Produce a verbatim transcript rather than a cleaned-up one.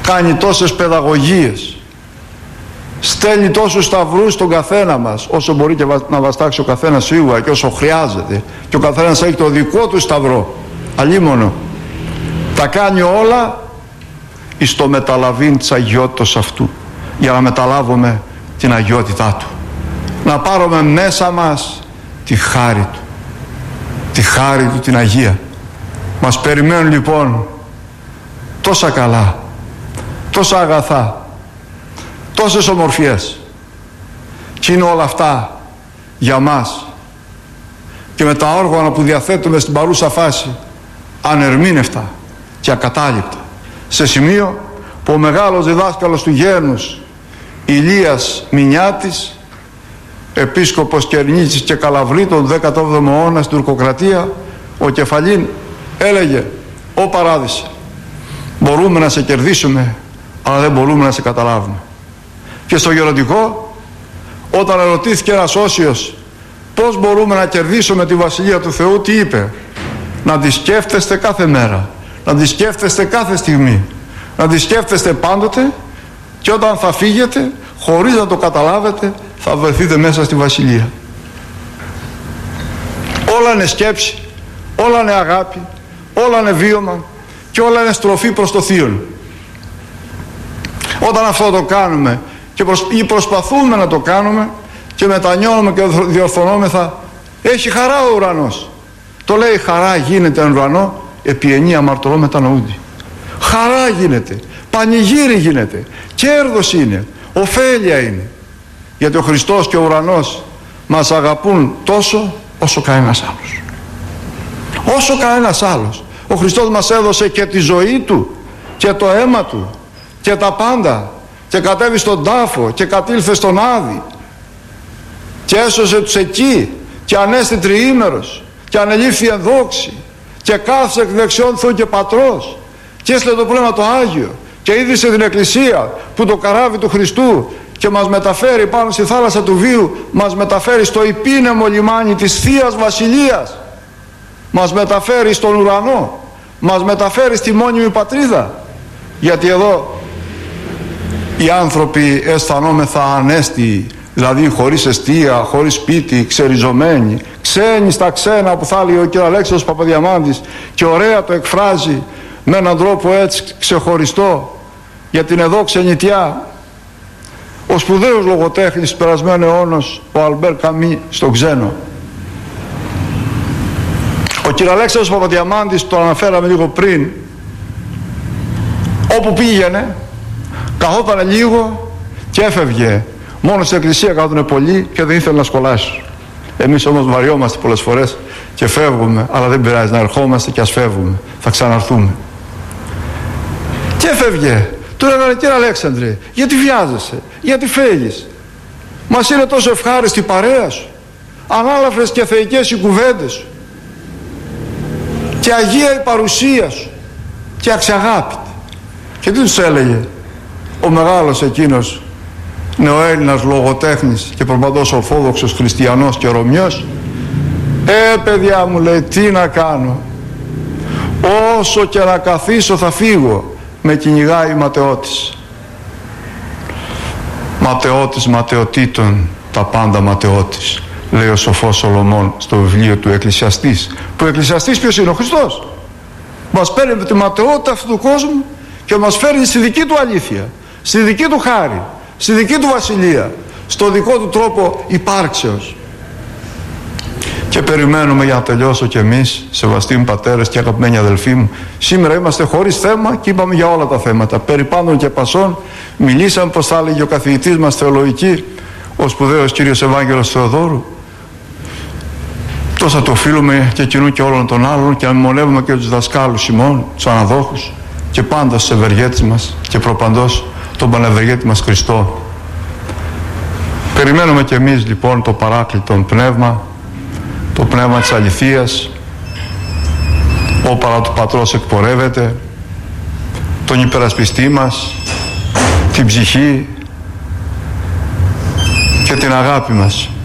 κάνει τόσες παιδαγωγίες, στέλνει τόσους σταυρούς στον καθένα μας, όσο μπορεί και να βαστάξει ο καθένας σίγουρα και όσο χρειάζεται, και ο καθένας έχει το δικό του σταυρό, αλίμονο. Τα κάνει όλα εις το μεταλαβήν της αγιότητος αυτού, για να μεταλάβουμε την αγιότητά του, να πάρουμε μέσα μας τη χάρη του, τη χάρη του την Αγία. Μας περιμένουν λοιπόν τόσα καλά, τόσα αγαθά, τόσες ομορφιές, και είναι όλα αυτά για μας, και με τα όργανα που διαθέτουμε στην παρούσα φάση ανερμήνευτα και ακατάληπτα, σε σημείο που ο μεγάλος διδάσκαλος του γένους Ηλίας Μινιάτης, επίσκοπος Κερνίτσης και Καλαβρή τον δέκατο έβδομο αιώνα στην τουρκοκρατία, ο Κεφαλήν έλεγε: «Ω Παράδεισε, μπορούμε να σε κερδίσουμε, αλλά δεν μπορούμε να σε καταλάβουμε». Και στο γεροντικό, όταν ερωτήθηκε ένας όσιος πώς μπορούμε να κερδίσουμε τη Βασιλεία του Θεού, τι είπε? Να τη σκέφτεστε κάθε μέρα, να τη σκέφτεστε κάθε στιγμή, να τη σκέφτεστε πάντοτε, και όταν θα φύγετε, χωρίς να το καταλάβετε, θα βρεθείτε μέσα στη Βασιλεία. Όλα είναι σκέψη, όλα είναι αγάπη, όλα είναι βίωμα και όλα είναι στροφή προς το Θείον. Όταν αυτό το κάνουμε και προσ... ή προσπαθούμε να το κάνουμε και μετανιώνουμε και διορθωνόμεθα, έχει χαρά ο ουρανός. Το λέει: χαρά γίνεται εν ουρανό, επί ενία αμαρτωρό μετανοούντι. Χαρά γίνεται, πανηγύρι γίνεται, κέρδος είναι, ωφέλεια είναι. Γιατί ο Χριστός και ο ουρανός μας αγαπούν τόσο όσο κανένας άλλος. Όσο κανένας άλλος. Ο Χριστός μας έδωσε και τη ζωή Του και το αίμα Του και τα πάντα, και κατέβη στον τάφο και κατήλθε στον Άδη και έσωσε τους εκεί και ανέστη τριήμερος και ανελήφθη εν δόξη και κάθισε εκ δεξιών Θεού και Πατρός και έστειλε το Πνεύμα το Άγιο και ίδρυσε την Εκκλησία, που το καράβι του Χριστού, και μας μεταφέρει πάνω στη θάλασσα του βίου, μας μεταφέρει στο υπήνεμο λιμάνι της Θείας Βασιλείας, μας μεταφέρει στον ουρανό, μας μεταφέρει στη μόνιμη πατρίδα. Γιατί εδώ οι άνθρωποι αισθανόμεθα ανέστιοι, δηλαδή χωρίς εστία, χωρίς σπίτι, ξεριζωμένοι, ξένοι στα ξένα, που θα λέει ο κ. Αλέξανδρος Παπαδιαμάντης, και ωραία το εκφράζει με έναν τρόπο έτσι ξεχωριστό για την εδώ ξενιτιά. Ο σπουδαίος λογοτέχνης του περασμένου αιώνος, ο Αλμπέρ Καμί, στο Ξένο. Ο κ. Αλέξανδρος Παπαδιαμάντης, το αναφέραμε λίγο πριν, όπου πήγαινε καθότανε λίγο και έφευγε. Μόνο στην εκκλησία καθότανε πολύ και δεν ήθελε να σχολάσει. Εμείς όμως βαριόμαστε πολλές φορές και φεύγουμε, αλλά δεν πειράζει, να ερχόμαστε και ας φεύγουμε, θα ξαναρθούμε. Και έφευγε. Του λέγανε: κύριε Αλέξανδρε, γιατί βιάζεσαι, γιατί φεύγεις? Μας είναι τόσο ευχάριστη η παρέα σου, ανάλαφρες και θεϊκές οι κουβέντες σου, και αγία η παρουσία σου, και αξιαγάπητη. Και τι τους έλεγε ο μεγάλος εκείνος νεοέλληνας λογοτέχνης και προπαντός ορθόδοξος χριστιανός και Ρωμιός? Ε παιδιά μου, λέει, τι να κάνω, όσο και να καθίσω θα φύγω, με κυνηγάει η ματαιότης. Ματαιότης ματαιοτήτων, τα πάντα ματαιότης, λέει ο σοφός Σολομών στο βιβλίο του Εκκλησιαστής. Που ο Εκκλησιαστής ποιος είναι? Ο Χριστός. Μας παίρνει από τη ματαιότητα αυτού του κόσμου και μας φέρνει στη δική του αλήθεια, στη δική του χάρη, στη δική του βασιλεία, στο δικό του τρόπο υπάρξεως. Και περιμένουμε, για να τελειώσω κι εμείς, σεβαστοί μου πατέρες και αγαπημένοι αδελφοί μου, σήμερα είμαστε χωρίς θέμα και είπαμε για όλα τα θέματα. Περί πάντων και πασών μιλήσαμε, πως θα έλεγε ο καθηγητής μας θεολογική, ο σπουδαίος κύριος Ευάγγελος Θεοδόρου. Τόσα το οφείλουμε και κοινού και όλων των άλλων, και να μνημονεύουμε και τους δασκάλους ημών, τους αναδόχους, και πάντα στους ευεργέτες μας και προπαντός τον Πανευεργέτη μας Χριστό. Περιμένουμε κι εμείς λοιπόν το παράκλητον πνεύμα, το πνεύμα της αληθείας, ο παρά του Πατρός εκπορεύεται, τον υπερασπιστή μας, την ψυχή και την αγάπη μας.